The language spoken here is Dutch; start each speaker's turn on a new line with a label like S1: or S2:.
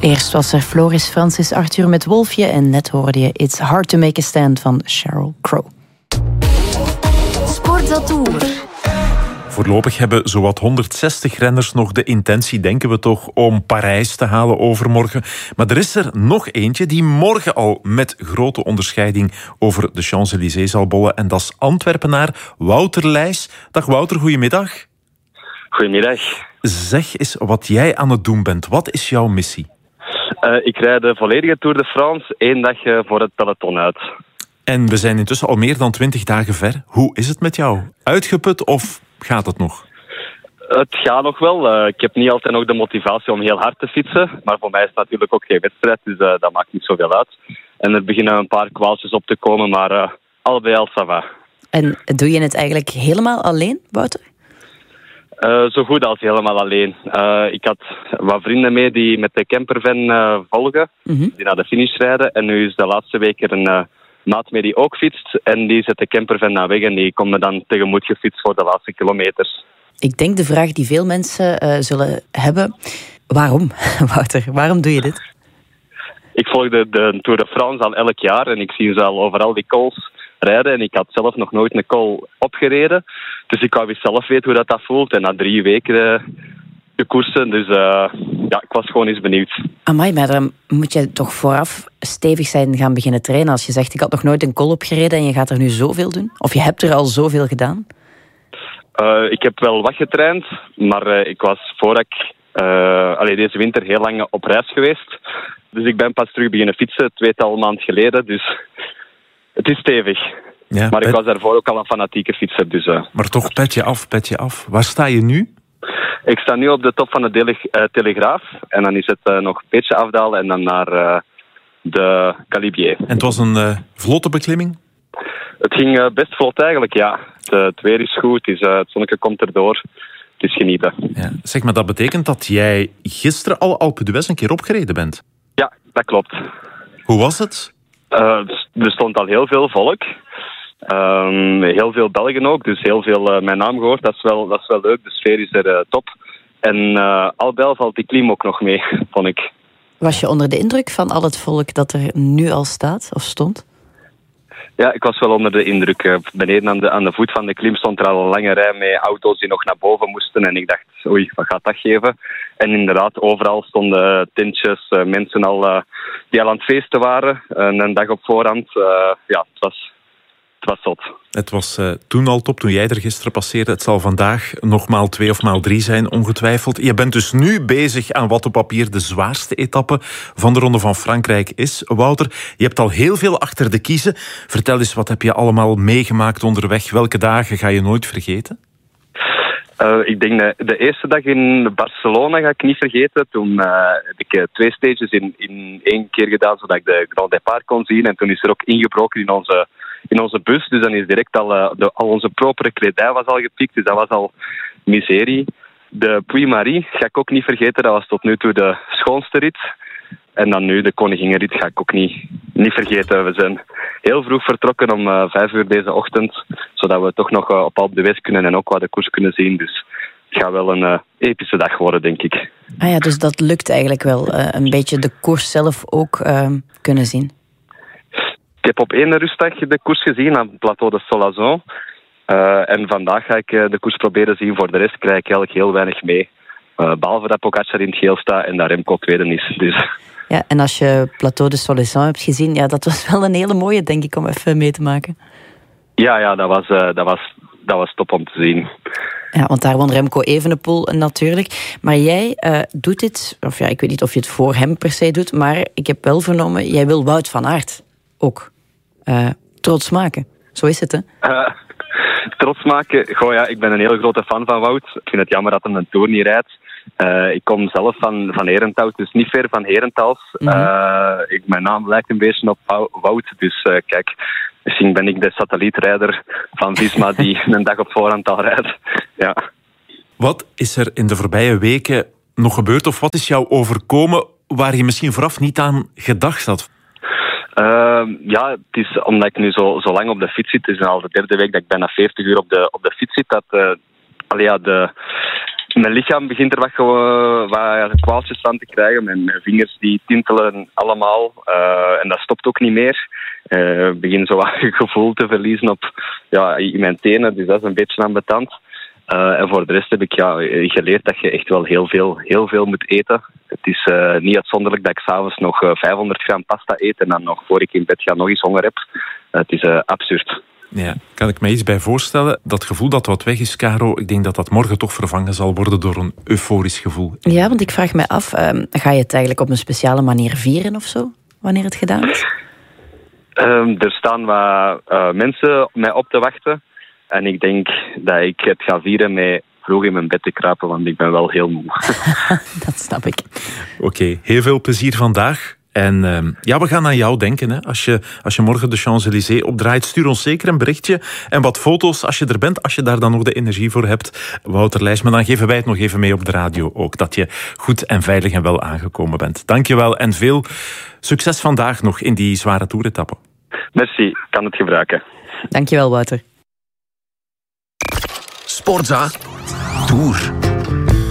S1: Eerst was er Floris Francis Arthur met Wolfje en net hoorde je It's Hard to Make a Stand van Sheryl Crow.
S2: Sportza-tour.
S3: Voorlopig hebben zowat 160 renners nog de intentie, denken we toch, om Parijs te halen overmorgen. Maar er is er nog eentje die morgen al met grote onderscheiding over de Champs-Élysées zal bollen. En dat is Antwerpenaar Wouter Leijs. Dag Wouter, goedemiddag.
S4: Goedemiddag.
S3: Zeg eens wat jij aan het doen bent. Wat is jouw missie?
S4: Ik rijd de volledige Tour de France 1 dag voor het peloton uit.
S3: En we zijn intussen al meer dan 20 dagen ver. Hoe is het met jou? Uitgeput of gaat het nog?
S4: Het gaat nog wel. Ik heb niet altijd nog de motivatie om heel hard te fietsen. Maar voor mij is het natuurlijk ook geen wedstrijd, dus dat maakt niet zoveel uit. En er beginnen een paar kwaaltjes op te komen, maar al bij al ça va.
S1: En doe je het eigenlijk helemaal alleen, Wouter?
S4: Zo goed als helemaal alleen. Ik had wat vrienden mee die met de campervan volgen, die naar de finish rijden. En nu is de laatste week er een maat mee die ook fietst. En die zet de campervan naar weg en die komt me dan tegemoet gefietst voor de laatste kilometers.
S1: Ik denk de vraag die veel mensen zullen hebben. Waarom, Wouter? Waarom doe je dit?
S4: Ik volg de Tour de France al elk jaar en ik zie ze al overal die cols rijden. En ik had zelf nog nooit een col opgereden. Dus ik wou eens zelf weten hoe dat voelt. En na 3 weken de koersen. Dus ik was gewoon eens benieuwd.
S1: Amai, maar dan moet je toch vooraf stevig zijn gaan beginnen trainen. Als je zegt, ik had nog nooit een col opgereden en je gaat er nu zoveel doen. Of je hebt er al zoveel gedaan.
S4: Ik heb wel wat getraind. Maar ik was voordat ik deze winter heel lang op reis geweest. Dus ik ben pas terug beginnen fietsen 2 maanden geleden. Dus het is stevig.
S3: Ja,
S4: maar ik was daarvoor ook al een fanatieke fietser. Dus,
S3: maar toch, petje af. Waar sta je nu?
S4: Ik sta nu op de top van de Telegraaf. En dan is het nog een beetje afdalen en dan naar de Galibier.
S3: En het was een vlotte beklimming?
S4: Het ging best vlot eigenlijk, ja. Het weer is goed, het zonnetje komt erdoor. Het is genieten.
S3: Ja. Zeg maar, dat betekent dat jij gisteren al Alpe d'Huez een keer opgereden bent?
S4: Ja, dat klopt.
S3: Hoe was het?
S4: Er stond al heel veel volk. Heel veel Belgen ook, dus heel veel mijn naam gehoord. Dat is wel leuk, de sfeer is er top. En al bij al valt die klim ook nog mee, vond ik.
S1: Was je onder de indruk van al het volk dat er nu al staat of stond?
S4: Ja, ik was wel onder de indruk. Beneden aan de voet van de klim stond er al een lange rij met auto's die nog naar boven moesten. En ik dacht, oei, wat gaat dat geven? En inderdaad, overal stonden tentjes, mensen al die al aan het feesten waren. En een dag op voorhand, het was zot.
S3: Het was toen al top, toen jij er gisteren passeerde. Het zal vandaag nog maal 2 of maal 3 zijn, ongetwijfeld. Je bent dus nu bezig aan wat op papier de zwaarste etappe van de Ronde van Frankrijk is. Wouter, je hebt al heel veel achter de kiezen. Vertel eens, wat heb je allemaal meegemaakt onderweg? Welke dagen ga je nooit vergeten?
S4: Ik denk de eerste dag in Barcelona ga ik niet vergeten. Toen heb ik 2 stages in 1 keer gedaan, zodat ik de Grand Départ kon zien. En toen is er ook ingebroken in onze bus. Dus dan is direct al onze propere kledij was al gepikt. Dus dat was al miserie. De Puy-Marie ga ik ook niet vergeten. Dat was tot nu toe de schoonste rit. En dan nu de Koninginrit ga ik ook niet vergeten. We zijn heel vroeg vertrokken om 5 uur deze ochtend. Zodat we toch nog op Alpe d'Huez kunnen en ook wat de koers kunnen zien. Dus het gaat wel een epische dag worden, denk ik.
S1: Ah ja, dus dat lukt eigenlijk wel. Een beetje de koers zelf ook kunnen zien.
S4: Ik heb op 1 rustdag de koers gezien aan het plateau de Solazon. En vandaag ga ik de koers proberen zien. Voor de rest krijg ik eigenlijk heel weinig mee. Behalve dat Pogacar in het geel staat en dat Remco tweede is. Dus.
S1: Ja, en als je Plateau de Solazon hebt gezien, ja, dat was wel een hele mooie, denk ik, om even mee te maken.
S4: Ja, dat was top om te zien.
S1: Ja, want daar won Remco Evenepoel natuurlijk. Maar jij doet dit, of ja, ik weet niet of je het voor hem per se doet, maar ik heb wel vernomen, jij wil Wout van Aert ook trots maken. Zo is het, hè?
S4: Trots maken? Goh ja, ik ben een heel grote fan van Wout. Ik vind het jammer dat hij een Tour niet rijdt. Ik kom zelf van Herentals, dus niet ver van Herentals. Mijn naam lijkt een beetje op Wout, dus kijk, misschien ben ik de satellietrijder van Visma die een dag op voorhand al rijdt. Ja.
S3: Wat is er in de voorbije weken nog gebeurd, of wat is jou overkomen waar je misschien vooraf niet aan gedacht had?
S4: Het is omdat ik nu zo lang op de fiets zit. Het is al de 3e week dat ik bijna 40 uur op de fiets zit. Dat Mijn lichaam begint er wat kwaaltjes van te krijgen. Mijn vingers die tintelen allemaal. En dat stopt ook niet meer. Ik begin zo wat gevoel te verliezen in mijn tenen. Dus dat is een beetje ambetant. En voor de rest heb ik geleerd dat je echt wel heel veel moet eten. Het is niet uitzonderlijk dat ik s'avonds nog 500 gram pasta eet en dan nog voor ik in bed ga nog eens honger heb. Het is absurd.
S3: Ja, kan ik me iets bij voorstellen? Dat gevoel dat wat weg is, Caro, ik denk dat dat morgen toch vervangen zal worden door een euforisch gevoel.
S1: Ja, want ik vraag me af, ga je het eigenlijk op een speciale manier vieren of zo, wanneer het gedaan is?
S4: Er staan wat mensen mij op te wachten. En ik denk dat ik het ga vieren met vroeg in mijn bed te kruipen, want ik ben wel heel moe.
S1: Dat snap ik.
S3: Oké, heel veel plezier vandaag. En we gaan aan jou denken. Hè. Als je morgen de Champs-Élysées opdraait, stuur ons zeker een berichtje. En wat foto's als je er bent, als je daar dan nog de energie voor hebt. Wouter Lijs, maar dan geven wij het nog even mee op de radio ook. Dat je goed en veilig en wel aangekomen bent. Dank je wel en veel succes vandaag nog in die zware toeretappe.
S4: Merci, ik kan het gebruiken.
S1: Dank je wel, Wouter.
S2: Sportza Tour.